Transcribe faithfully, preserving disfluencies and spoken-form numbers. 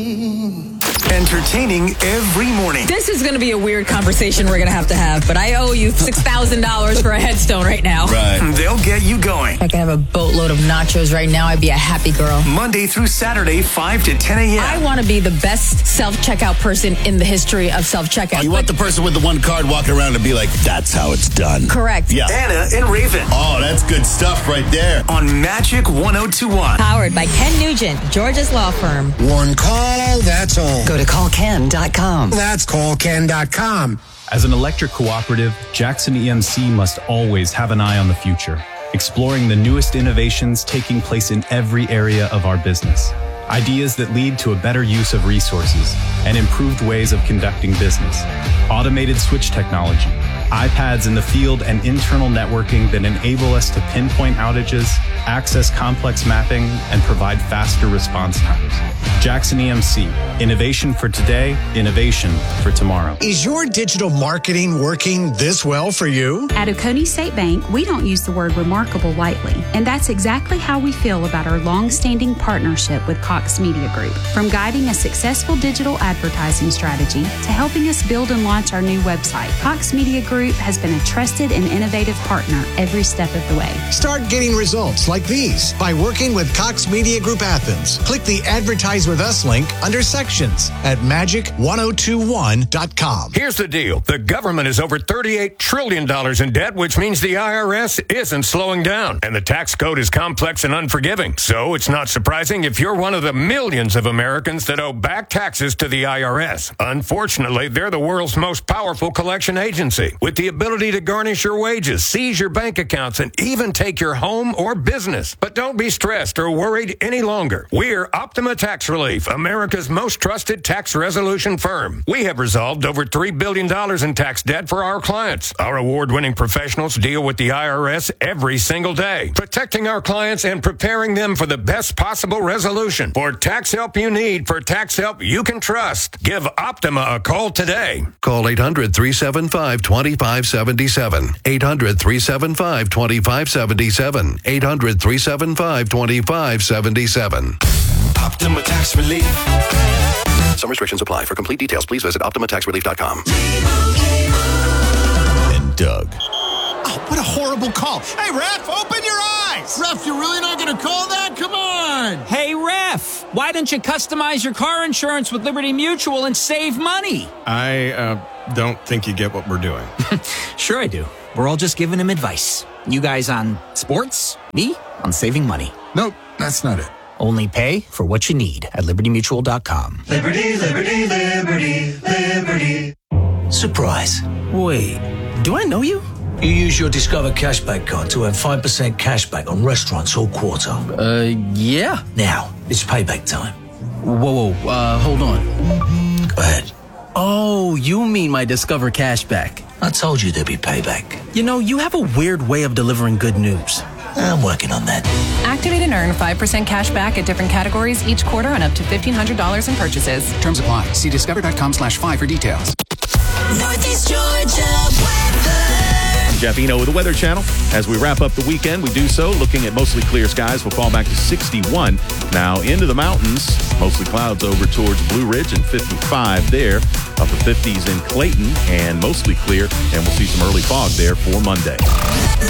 Entertaining every morning. This is going to be a weird conversation we're going to have to have, but I owe you six thousand dollars for a headstone right now. Right. They'll get you going. If I could have a boatload of nachos right now, I'd be a happy girl. Monday through Saturday, five to ten a.m. I want to be the best self-checkout person in the history of self-checkout. Oh, you want the person with the one card walking around and be like, that's how it's done. Correct. Yeah. Anna and Raven. Oh, that's good stuff right there. On Magic one oh two one. Powered by Ken Nugent, Georgia's law firm. One call, that's all. Go to call ken dot com. That's call ken dot com. As an electric cooperative, Jackson E M C must always have an eye on the future, exploring the newest innovations taking place in every area of our business. Ideas that lead to a better use of resources and improved ways of conducting business. Automated switch technology, iPads in the field, and internal networking that enable us to pinpoint outages, access complex mapping, and provide faster response times. Jackson E M C, innovation for today, innovation for tomorrow. Is your digital marketing working this well for you? At Oconee State Bank, we don't use the word remarkable lightly, and that's exactly how we feel about our long-standing partnership with Cox Media Group. From guiding a successful digital advertising strategy to helping us build and launch our new website, Cox Media Group has been a trusted and innovative partner every step of the way. Start getting results like these by working with Cox Media Group Athens. Click the Advertise with Us link under Sections at magic one oh two one dot com. Here's the deal. The government is over thirty-eight trillion dollars in debt, which means the I R S isn't slowing down. And the tax code is complex and unforgiving. So it's not surprising if you're one of the millions of Americans that owe back taxes to the I R S. Unfortunately, they're the world's most powerful collection agency, with the ability to garnish your wages, seize your bank accounts, and even take your home or business. But don't be stressed or worried any longer. We're Optima Tax Relief, America's most trusted tax resolution firm. We have resolved over three billion dollars in tax debt for our clients. Our award-winning professionals deal with the I R S every single day, protecting our clients and preparing them for the best possible resolution. For tax help you need, for tax help you can trust, give Optima a call today. Call eight hundred, three seven five, two five seven seven. eight hundred, three seven five, two five seven seven. eight hundred, three seven five, two five seven seven. Optima Tax Relief. Some restrictions apply. For complete details, please visit optima tax relief dot com. And Doug. Oh, what a horrible call. Hey, ref, open your eyes. Ref, you're really not going to call that? Come on. Hey, ref, why don't you customize your car insurance with Liberty Mutual and save money? I uh, don't think you get what we're doing. Sure I do. We're all just giving him advice. You guys on sports, me on saving money. Nope, that's not it. Only pay for what you need at liberty mutual dot com. Liberty, liberty, liberty, liberty. Surprise. Wait, do I know you? You use your Discover Cashback card to earn five percent cashback on restaurants all quarter. Uh, yeah. Now, it's payback time. Whoa, whoa, uh, hold on. Go ahead. Oh, you mean my Discover Cashback. I told you there'd be payback. You know, you have a weird way of delivering good news. I'm working on that. Activate and earn five percent cash back at different categories each quarter on up to fifteen hundred dollars in purchases. Terms apply. See discover dot com slash five for details. Northeast Georgia weather. Jeff Eno with the Weather Channel. As we wrap up the weekend, we do so looking at mostly clear skies. We'll fall back to sixty-one. Now into the mountains, mostly clouds over towards Blue Ridge and fifty-five there. Upper fifties in Clayton and mostly clear. And we'll see some early fog there for Monday.